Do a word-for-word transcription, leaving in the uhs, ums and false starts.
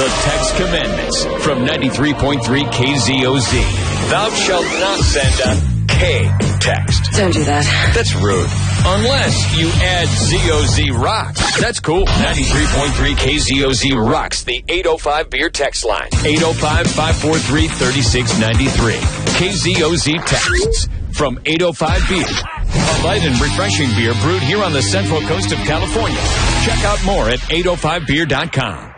The Text Commandments from ninety-three point three K Z O Z. Thou shalt not send a K text. Don't do that. That's rude. Unless you add Z O Z Rocks. That's cool. ninety-three point three K Z O Z Rocks, the eight oh five beer text line. eight oh five, five four three, three six nine three. K Z O Z texts from eight oh five Beer. A light and refreshing beer brewed here on the central coast of California. Check out more at eight oh five beer dot com.